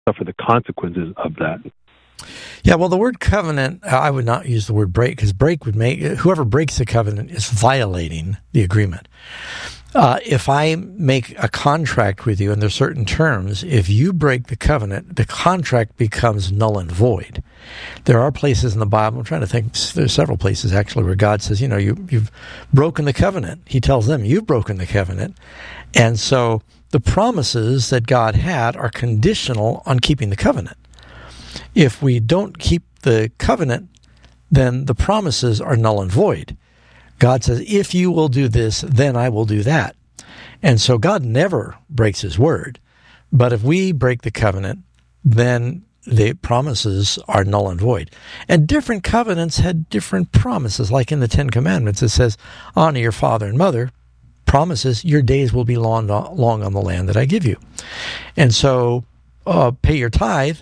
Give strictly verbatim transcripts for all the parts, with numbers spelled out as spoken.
suffer the consequences of that. Yeah, well, the word covenant, I would not use the word break, because break would make, whoever breaks the covenant is violating the agreement. Uh, if I make a contract with you and there's certain terms, if you break the covenant, the contract becomes null and void. There are places in the Bible, I'm trying to think, there's several places actually where God says, you know, you, you've broken the covenant. He tells them, you've broken the covenant. And so the promises that God had are conditional on keeping the covenant. If we don't keep the covenant, then the promises are null and void. God says, if you will do this, then I will do that. And so God never breaks his word. But if we break the covenant, then the promises are null and void. And different covenants had different promises. Like in the Ten Commandments, it says, honor your father and mother. Promises, your days will be long, long on the land that I give you. And so uh, pay your tithe.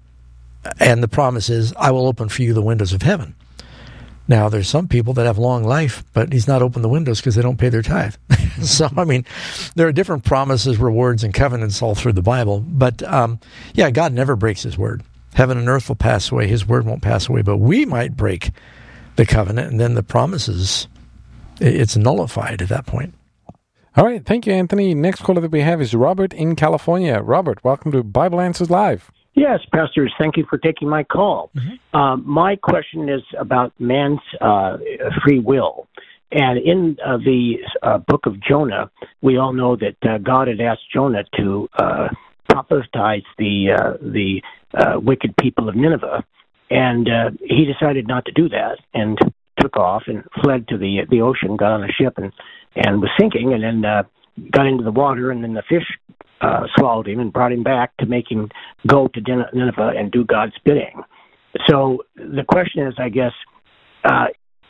And the promise is, I will open for you the windows of heaven. Now, there's some people that have long life, but he's not opened the windows because they don't pay their tithe. So, I mean, there are different promises, rewards, and covenants all through the Bible. But, um, yeah, God never breaks his word. Heaven and earth will pass away. His word won't pass away. But we might break the covenant, and then the promises, it's nullified at that point. All right. Thank you, Anthony. Next caller that we have is Robert in California. Robert, welcome to Bible Answers Live. Yes, pastors, thank you for taking my call. Mm-hmm. Um, my question is about man's uh, free will. And in uh, the uh, book of Jonah, we all know that uh, God had asked Jonah to uh, prophesize the uh, the uh, wicked people of Nineveh, and uh, he decided not to do that and took off and fled to the the ocean, got on a ship and, and was sinking, and then uh, got into the water, and then the fish Uh, swallowed him and brought him back to make him go to Nineveh and do God's bidding. So the question is, I guess, uh,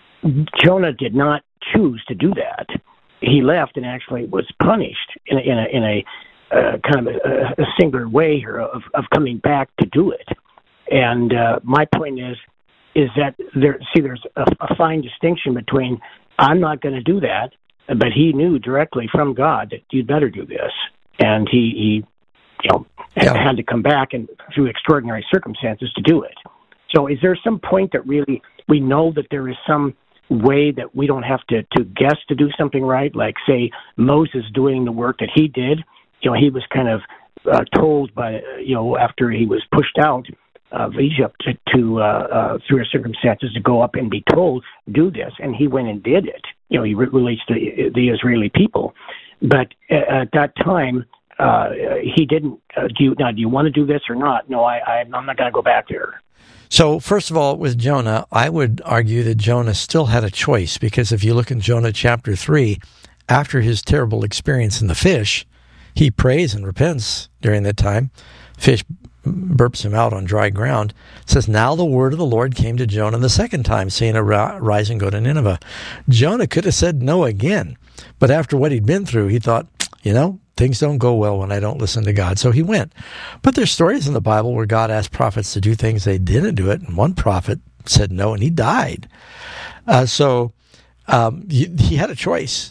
Jonah did not choose to do that. He left and actually was punished in a, in a, in a uh, kind of a, a singular way here of, of coming back to do it. And uh, my point is, is that there, see, there's a, a fine distinction between I'm not going to do that, but he knew directly from God that you'd better do this. And he, he, you know, yeah. had to come back and through extraordinary circumstances to do it. So is there some point that really we know that there is some way that we don't have to, to guess to do something right? Like, say, Moses doing the work that he did. You know, he was kind of uh, told by, you know, after he was pushed out of Egypt to, to uh, uh, through circumstances to go up and be told, do this. And he went and did it. You know, he re- released the, the Israeli people. But at that time, uh, he didn't. Uh, do you now? Do you want to do this or not? No, I, I, I'm not going to go back there. So, first of all, with Jonah, I would argue that Jonah still had a choice, because if you look in Jonah chapter three, after his terrible experience in the fish, he prays and repents during that time. Fish burps him out on dry ground. It says, now the word of the Lord came to Jonah the second time, saying, arise and go to Nineveh. Jonah could have said no again. But after what he'd been through, he thought, you know, things don't go well when I don't listen to God. So he went. But there's stories in the Bible where God asked prophets to do things, they didn't do it. And one prophet said no, and he died. Uh, so um, he, he had a choice.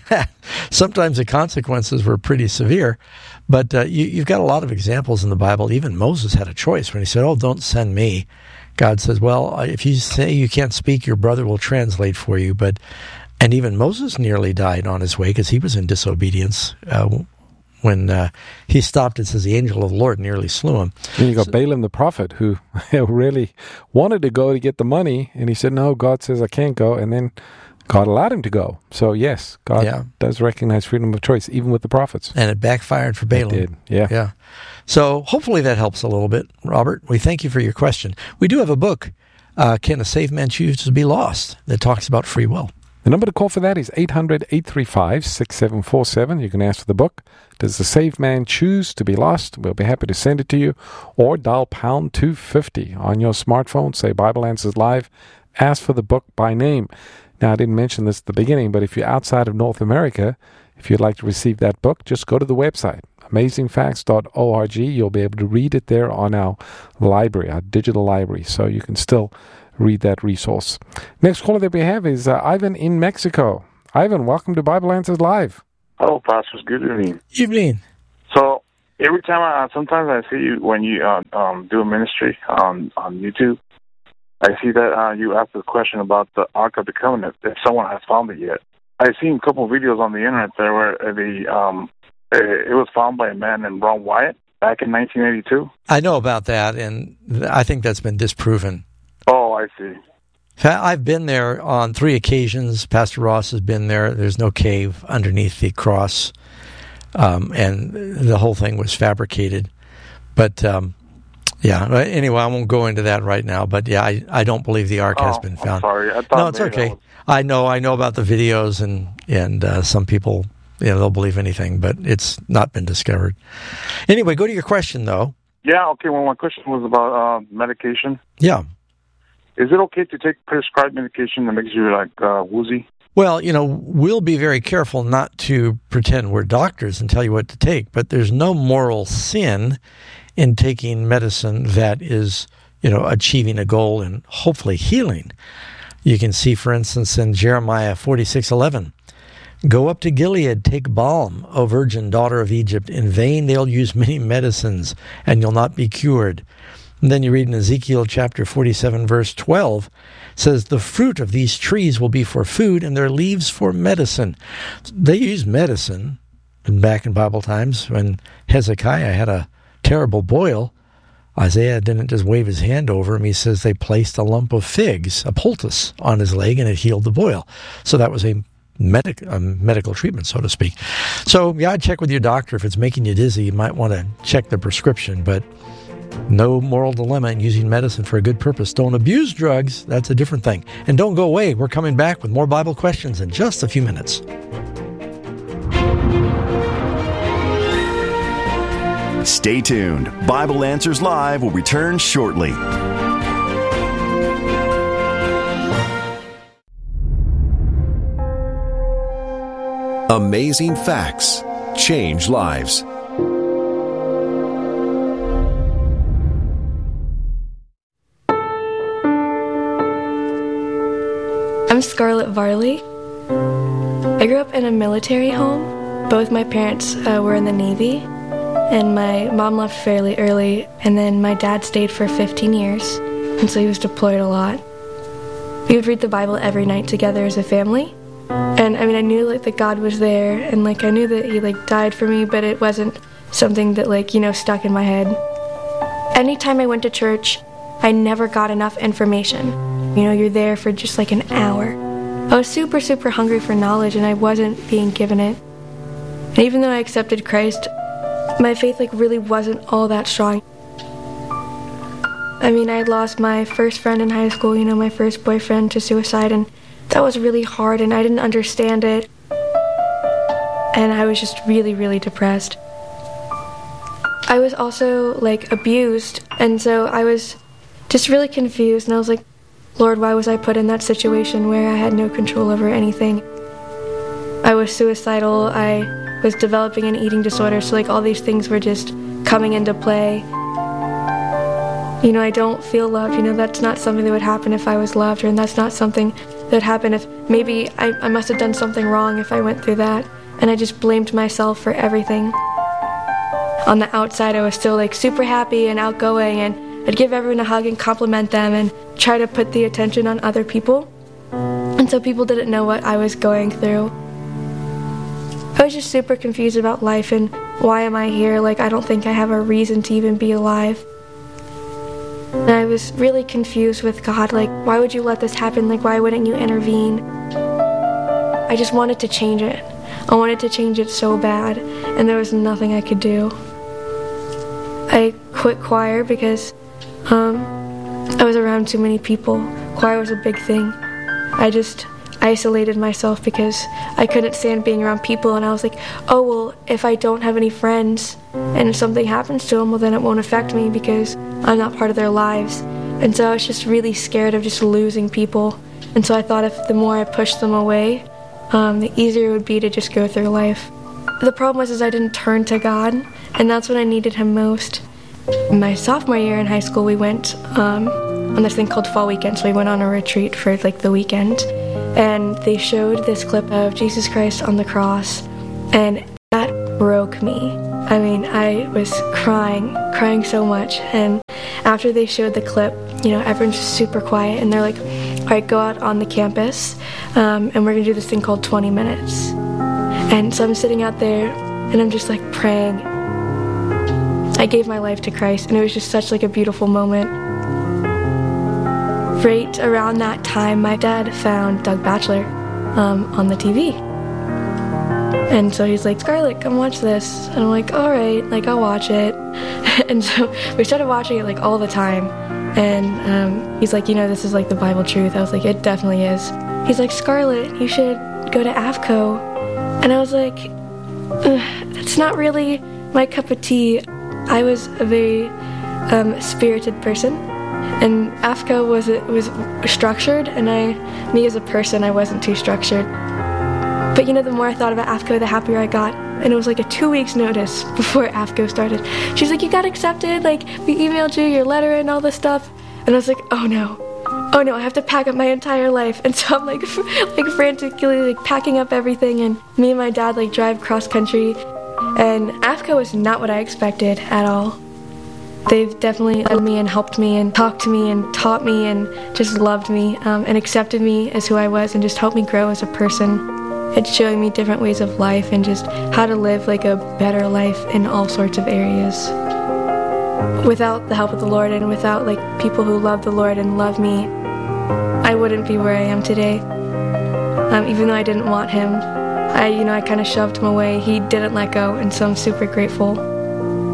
Sometimes the consequences were pretty severe. But uh, you, you've got a lot of examples in the Bible. Even Moses had a choice when he said, oh, don't send me. God says, well, if you say you can't speak, your brother will translate for you. But And even Moses nearly died on his way because he was in disobedience uh, when uh, he stopped. It says the angel of the Lord nearly slew him. And you got so, Balaam the prophet who really wanted to go to get the money, and he said, no, God says I can't go, and then God allowed him to go. So yes, God yeah. does recognize freedom of choice, even with the prophets. And it backfired for Balaam. It did, yeah. yeah. So hopefully that helps a little bit, Robert. We thank you for your question. We do have a book, uh, Can a Saved Man Choose to Be Lost, that talks about free will. The number to call for that is eight hundred, eight three five, six seven four seven. You can ask for the book, Does the Saved Man Choose to Be Lost? We'll be happy to send it to you. Or dial pound two fifty on your smartphone. Say Bible Answers Live. Ask for the book by name. Now, I didn't mention this at the beginning, but if you're outside of North America, if you'd like to receive that book, just go to the website, amazing facts dot org. You'll be able to read it there on our library, our digital library. So you can still read that resource. Next caller that we have is uh, Ivan in Mexico. Ivan, welcome to Bible Answers Live. Hello, pastors. Good evening. Evening. So, every time I, sometimes I see you when you uh, um, do a ministry on, on YouTube, I see that uh, you ask the question about the Ark of the Covenant, if someone has found it yet. I've seen a couple of videos on the internet there where the um, it was found by a man named Ron Wyatt back in nineteen eighty-two. I know about that, and I think that's been disproven. Oh, I see. I've been there on three occasions. Pastor Ross has been there. There's no cave underneath the cross, um, and the whole thing was fabricated. But, um, yeah, anyway, I won't go into that right now. But, yeah, I, I don't believe the Ark oh, has been found. I'm sorry. I thought no, it's okay. Was... I know I know about the videos, and, and uh, some people, you know, they'll believe anything, but it's not been discovered. Anyway, go to your question, though. Yeah, okay. Well, my question was about uh, medication. Yeah. Is it okay to take prescribed medication that makes you, like, uh, woozy? Well, you know, we'll be very careful not to pretend we're doctors and tell you what to take, but there's no moral sin in taking medicine that is, you know, achieving a goal and hopefully healing. You can see, for instance, in Jeremiah forty-six eleven, "Go up to Gilead, take balm, O virgin daughter of Egypt. In vain they'll use many medicines, and you'll not be cured." And then you read in Ezekiel chapter forty-seven, verse twelve, says, "The fruit of these trees will be for food, and their leaves for medicine." They use medicine. And back in Bible times, when Hezekiah had a terrible boil, Isaiah didn't just wave his hand over him. He says they placed a lump of figs, a poultice, on his leg, and it healed the boil. So that was a, medic, a medical treatment, so to speak. So, yeah, I'd check with your doctor. If it's making you dizzy, you might want to check the prescription, but no moral dilemma in using medicine for a good purpose. Don't abuse drugs. That's a different thing. And don't go away. We're coming back with more Bible questions in just a few minutes. Stay tuned. Bible Answers Live will return shortly. Amazing facts change lives. I'm Scarlett Varley. I grew up in a military home. Both my parents uh, were in the Navy, and my mom left fairly early, and then my dad stayed for fifteen years, and so he was deployed a lot. We would read the Bible every night together as a family, and I mean, I knew like that God was there, and like I knew that he like died for me, but it wasn't something that like, you know, stuck in my head. Anytime I went to church, I never got enough information. You know, you're there for just like an hour. I was super, super hungry for knowledge, and I wasn't being given it. And even though I accepted Christ, my faith like really wasn't all that strong. I mean, I had lost my first friend in high school, you know, my first boyfriend to suicide, and that was really hard, and I didn't understand it. And I was just really, really depressed. I was also like abused, and so I was just really confused, and I was like, Lord, why was I put in that situation where I had no control over anything? I was suicidal, I was developing an eating disorder, so like all these things were just coming into play. You know, I don't feel loved, you know, that's not something that would happen if I was loved, and that's not something that would happen if maybe I, I must have done something wrong if I went through that, and I just blamed myself for everything. On the outside, I was still like super happy and outgoing, and I'd give everyone a hug and compliment them and try to put the attention on other people. And so people didn't know what I was going through. I was just super confused about life and why am I here? Like, I don't think I have a reason to even be alive. And I was really confused with God. Like, why would you let this happen? Like, why wouldn't you intervene? I just wanted to change it. I wanted to change it so bad, and there was nothing I could do. I quit choir because um, I was around too many people. Choir was a big thing. I just isolated myself because I couldn't stand being around people, and I was like, oh, well, if I don't have any friends and if something happens to them, well, then it won't affect me because I'm not part of their lives. And so I was just really scared of just losing people. And so I thought if the more I pushed them away, um, the easier it would be to just go through life. The problem was is I didn't turn to God, and that's when I needed him most. In my sophomore year in high school, we went um, on this thing called Fall Weekend, so we went on a retreat for like the weekend, and they showed this clip of Jesus Christ on the cross, and that broke me I mean, I was crying, crying so much. And after they showed the clip, you know, everyone's just super quiet. And they're like, all right, go out on the campus, um, and we're going to do this thing called twenty minutes. And so I'm sitting out there, and I'm just, like, praying. I gave my life to Christ, and it was just such, like, a beautiful moment. Right around that time, my dad found Doug Batchelor um, on the T V. And so he's like, Scarlett, come watch this. And I'm like, all right, like, I'll watch it. And so we started watching it, like, all the time. And um, he's like, you know, this is, like, the Bible truth. I was like, it definitely is. He's like, Scarlett, you should go to A F C O. And I was like, that's not really my cup of tea. I was a very um, spirited person. And A F C O was, was structured, and I, me as a person, I wasn't too structured. But, you know, the more I thought about A F C O, the happier I got. And it was like a two weeks notice before A F C O started. She was like, you got accepted, like, we emailed you your letter and all this stuff. And I was like, oh no, oh no, I have to pack up my entire life. And so I'm like, like frantically like packing up everything, and me and my dad like drive cross country. And A F C O was not what I expected at all. They've definitely led me and helped me and talked to me and taught me and just loved me um, and accepted me as who I was and just helped me grow as a person. It's showing me different ways of life and just how to live like a better life in all sorts of areas. Without the help of the Lord and without like people who love the Lord and love me, I wouldn't be where I am today. Um, even though I didn't want him, I, you know, I kind of shoved him away. He didn't let go, and so I'm super grateful.